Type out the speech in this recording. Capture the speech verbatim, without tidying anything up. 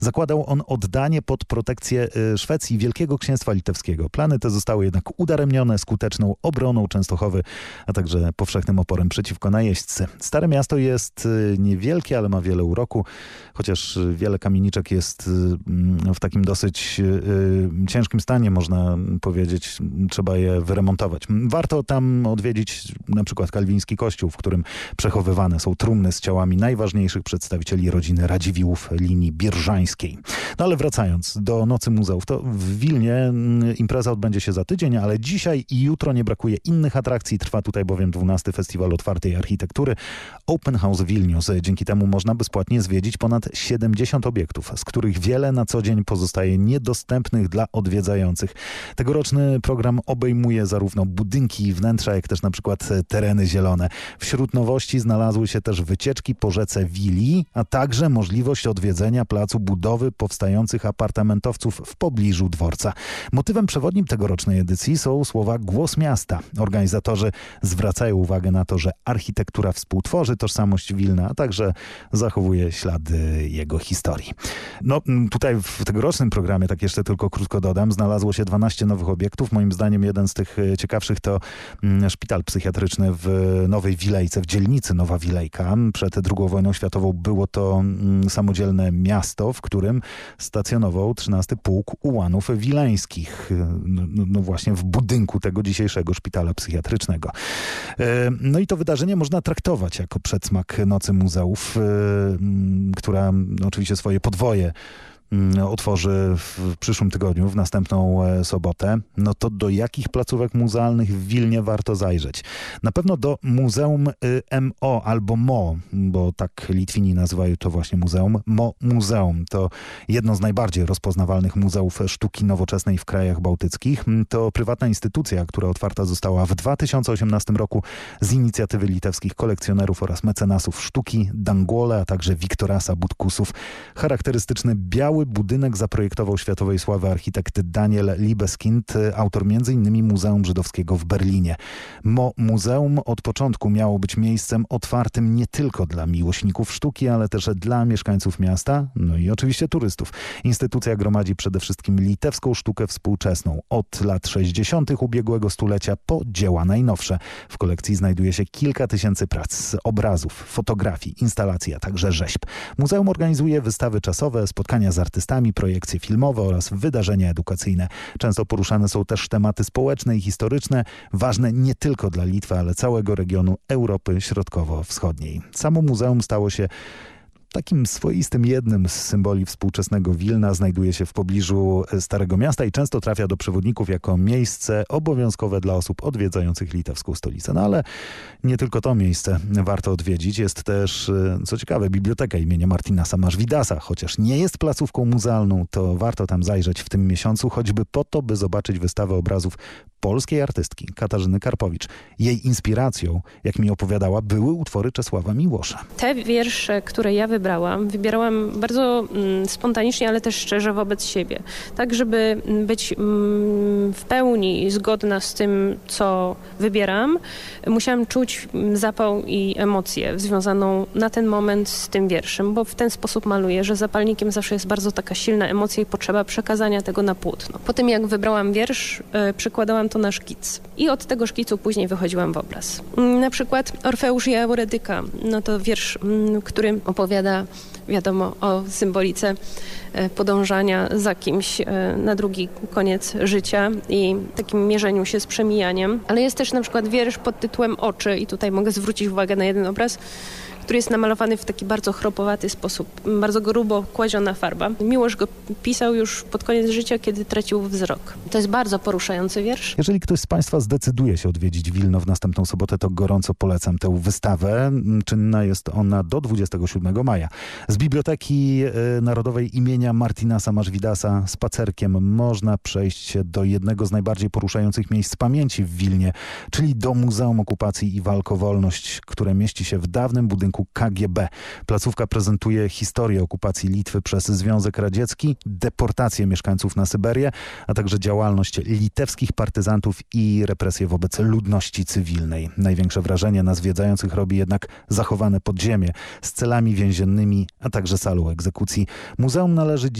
Zakładał on oddanie pod protekcję Szwecji Wielkiego Księstwa Litewskiego. Plany te zostały jednak udaremnione skuteczną obroną Częstochowy, a także powszechnym oporem przeciwko najeźdźcy. Stare miasto jest niewielkie, ale ma wiele uroku, chociaż wiele kamieniczek jest w takim dosyć ciężkim stanie, można powiedzieć. Trzeba je wyremontować. Warto tam odwiedzić na przykład kalwiński kościół, w którym przechowywane są trumny z ciałami najważniejszych przedstawicieli rodziny Radziwiłłów linii birżańskiej. No ale wracając do Nocy Muzeów, to w Wilnie impreza odbędzie się za tydzień, ale dzisiaj i jutro nie brakuje innych atrakcji. Trwa tutaj bowiem dwunasty Festiwal Otwartej Architektury Open House Vilnius. Dzięki temu można bezpłatnie zwiedzić ponad siedemdziesiąt obiektów, z których wiele na co dzień pozostaje niedostępnych dla odwiedzających. Tegoroczny program obejmuje zarówno budynki i wnętrza, jak też na przykład tereny zielone. Wśród nowości znalazły się też wycieczki po rzece Wili, a także możliwość odwiedzenia placu budowy powstających apartamentowców w pobliżu dworca. Motywem przewodnim tegorocznej edycji są słowa Głos Miasta. Organizatorzy zwracają uwagę na to, że architektura współtworzy tożsamość Wilna, a także zachowuje ślady jego historii. No tutaj w tegorocznym programie, tak jeszcze tylko krótko dodam, znalazło się dwanaście nowych obiektów. Moim zdaniem jeden z tych ciekawszych to szpital psychiatryczny w Nowej Wilejce, w dzielnicy Nowa Wilejka. Przed drugą wojną światową było to samodzielne miasto, w którym stacjonował trzynasty Pułk Ułanów Wileńskich. No, no właśnie w budynku tego dzisiejszego szpitala psychiatrycznego. No i to wydarzenie można traktować jako przedsmak Nocy Muzeów, która oczywiście swoje podwoje otworzy w przyszłym tygodniu, w następną sobotę. No to do jakich placówek muzealnych w Wilnie warto zajrzeć? Na pewno do Muzeum M O albo M O, bo tak Litwini nazywają to właśnie muzeum. M O Muzeum to jedno z najbardziej rozpoznawalnych muzeów sztuki nowoczesnej w krajach bałtyckich. To prywatna instytucja, która otwarta została w dwa tysiące osiemnastym roku z inicjatywy litewskich kolekcjonerów oraz mecenasów sztuki Danguole, a także Wiktorasa Butkusów. Charakterystyczny biały budynek zaprojektował światowej sławy architekt Daniel Libeskind, autor między innymi Muzeum Żydowskiego w Berlinie. M O Muzeum od początku miało być miejscem otwartym nie tylko dla miłośników sztuki, ale też dla mieszkańców miasta, no i oczywiście turystów. Instytucja gromadzi przede wszystkim litewską sztukę współczesną. Od lat sześćdziesiątych ubiegłego stulecia po dzieła najnowsze. W kolekcji znajduje się kilka tysięcy prac, obrazów, fotografii, instalacji, a także rzeźb. Muzeum organizuje wystawy czasowe, spotkania z artystami, projekcje filmowe oraz wydarzenia edukacyjne. Często poruszane są też tematy społeczne i historyczne, ważne nie tylko dla Litwy, ale całego regionu Europy Środkowo-Wschodniej. Samo muzeum stało się takim swoistym jednym z symboli współczesnego Wilna, znajduje się w pobliżu Starego Miasta i często trafia do przewodników jako miejsce obowiązkowe dla osób odwiedzających litewską stolicę. No ale nie tylko to miejsce warto odwiedzić. Jest też, co ciekawe, biblioteka imienia Martina Samarwidasa. Chociaż nie jest placówką muzealną, to warto tam zajrzeć w tym miesiącu, choćby po to, by zobaczyć wystawę obrazów polskiej artystki Katarzyny Karpowicz. Jej inspiracją, jak mi opowiadała, były utwory Czesława Miłosza. Te wiersze, które ja wybrałam, wybierałam bardzo mm, spontanicznie, ale też szczerze wobec siebie. Tak, żeby być mm, w pełni zgodna z tym, co wybieram, musiałam czuć zapał i emocję związaną na ten moment z tym wierszem, bo w ten sposób maluję, że zapalnikiem zawsze jest bardzo taka silna emocja i potrzeba przekazania tego na płótno. Po tym, jak wybrałam wiersz, yy, przykładałam to na szkic. I od tego szkicu później wychodziłam w obraz. Na przykład Orfeusz i Eurydyka. No to wiersz, który opowiada, wiadomo, o symbolice podążania za kimś na drugi koniec życia i takim mierzeniu się z przemijaniem. Ale jest też na przykład wiersz pod tytułem Oczy i tutaj mogę zwrócić uwagę na jeden obraz, który jest namalowany w taki bardzo chropowaty sposób, bardzo grubo kładziona farba. Miłosz go pisał już pod koniec życia, kiedy tracił wzrok. To jest bardzo poruszający wiersz. Jeżeli ktoś z Państwa zdecyduje się odwiedzić Wilno w następną sobotę, to gorąco polecam tę wystawę. Czynna jest ona do dwudziestego siódmego maja. Z Biblioteki Narodowej imienia Martina Samarwidasa spacerkiem można przejść się do jednego z najbardziej poruszających miejsc pamięci w Wilnie, czyli do Muzeum Okupacji i Walk o Wolność, które mieści się w dawnym budynku ręku K G B. Placówka prezentuje historię okupacji Litwy przez Związek Radziecki, deportację mieszkańców na Syberię, a także działalność litewskich partyzantów i represje wobec ludności cywilnej. Największe wrażenie na zwiedzających robi jednak zachowane podziemie z celami więziennymi, a także salą egzekucji. Muzeum należy